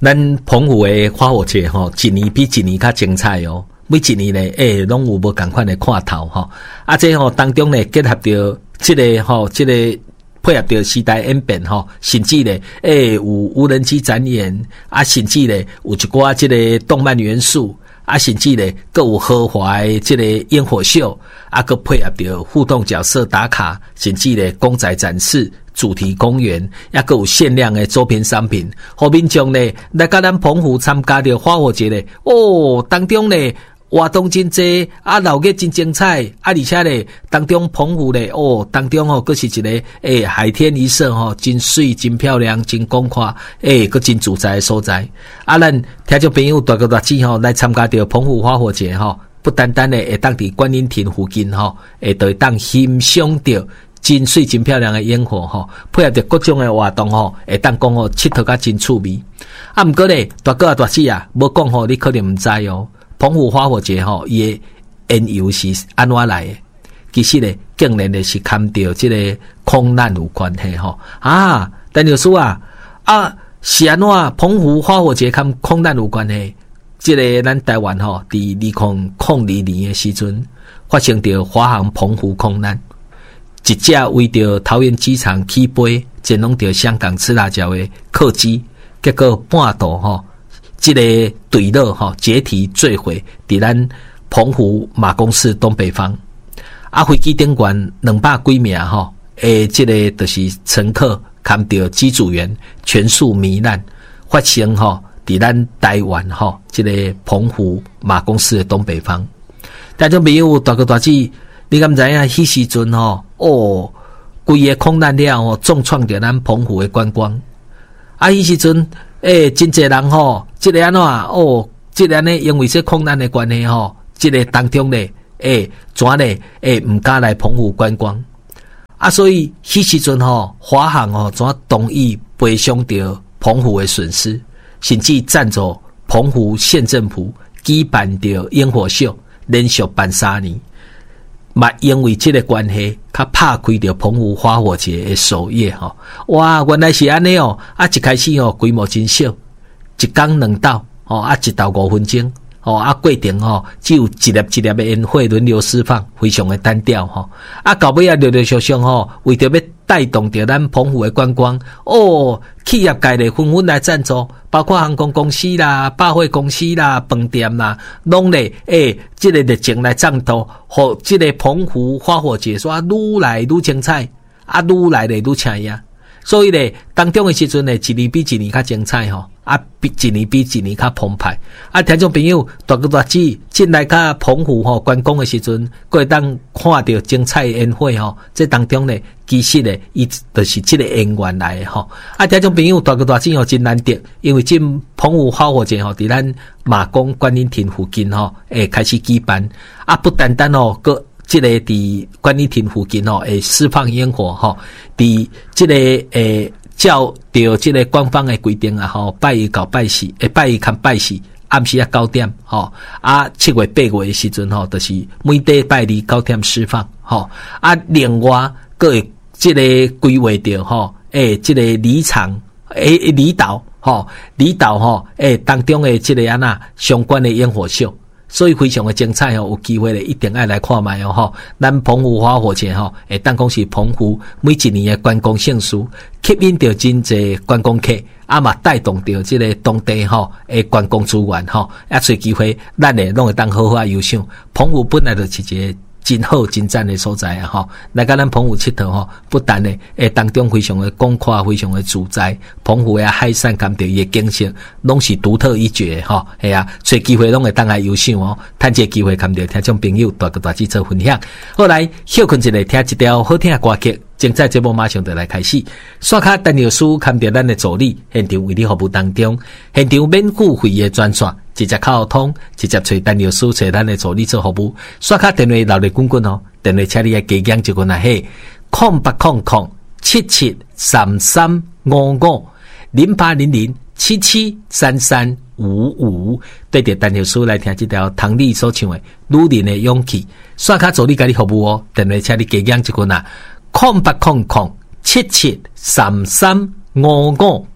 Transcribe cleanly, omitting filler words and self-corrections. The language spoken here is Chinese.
咱澎湖的花火节一年比一年较精彩哦。每一年呢，拢有无同款的看头吼。这当中呢，结合着这个配合着时代演变甚至呢，有无人机展演甚至呢，有一寡这个动漫元素甚至呢，各有豪华的这个烟火秀各配合着互动角色打卡，甚至呢，公仔展示。主题公园也各有限量的周边商品，互民众呢来到咱澎湖参加着花火节呢，当中呢活动真多闹热真精彩而且呢当中澎湖呢当中佫是一个海天一色真水真漂亮真广阔佫真自在的所在咱听众朋友大哥大姐来参加着澎湖花火节不单单呢会当伫观音亭附近会当欣赏着真水真漂亮的烟火配合着各种的活动会当讲佚佗甲真趣味不过呢大哥大姐无讲你可能唔知澎湖花火节伊的缘由是安怎来的其实呢竟然是跟着这个空难有关系陈老师是安怎澎湖花火节跟空难有关系这个咱台湾伫2002年的时阵发生着华航澎湖空难一架为着桃园机场起飞前往着香港吃辣椒的客机结果半途这个坠落解体坠毁伫咱澎湖马公市东北方飞机顶悬200几名这个就是乘客看到机组员全数罹难发生伫咱台湾这个澎湖马公市的东北方但就没有大哥大姐你敢知影迄时阵规个空难了重创着咱澎湖的观光迄时阵真侪人这个安怎这个呢因为这空难的关系这个当中呢怎呢唔敢来澎湖观光所以迄时阵华航怎同意赔偿着澎湖的损失甚至赞助澎湖县政府举办着烟火秀连续办3年嘛因为这个关系较拍开着澎湖花火节的首页哇原来是安尼一开始规模真小一天2道一道5分钟过程只有一粒一粒的烟火轮流释放非常的单调到尾陆陆续续为着要带动着咱澎湖的观光企业界咧纷纷来赞助包括航空公司啦百货公司啦饭店啦拢咧这个热情来赞助互这个澎湖花火节说愈来愈精彩愈来咧愈请呀所以咧当中的时阵咧一年比一年较精彩一年比一年较澎湃听众朋友大哥大姐进来到澎湖观光的时阵可会当看到精彩的烟火这当中咧其实咧伊就是这个缘缘来的听众朋友大哥大姐真难得因为进澎湖花火节伫咱马公观音亭附近开始举办不单单个这个伫观音亭附近会释放烟火伫这个照着这个官方的规定拜一到拜四拜一看拜四暗时9点7月8月的时阵就是每礼拜2 9点释放另外各会这个规划着这个离场离岛当中的这个相关的烟火秀所以非常的精彩有机会咧一定要来看卖咱澎湖花火节会当讲是澎湖每一年的观光盛事吸引到真侪观光客嘛带动到这个当地的观光资源找机会咱咧拢会当好好优秀澎湖本来就是一个真好真赞的所在来到咱澎湖佚佗不但呢当中非常的广阔非常的自在澎湖的海产甘蔗伊的景色拢是独特一绝找机会拢会当来优秀趁这机会看到听众朋友大哥大姐做分享后来休困一下听一条好听的歌曲精彩节目马上就来开始刷卡陈老师看到咱的助理现场为你服务当中现场免付费的专线直接靠通直接找陈老师找咱的助理做服务刷卡电话留咧滚滚电话请你加减一个嘿0800 773355 0800 773355对着陈老师来听这条唐丽所唱的女人的勇气刷卡助理给你服务电话请你加减一个0800 773355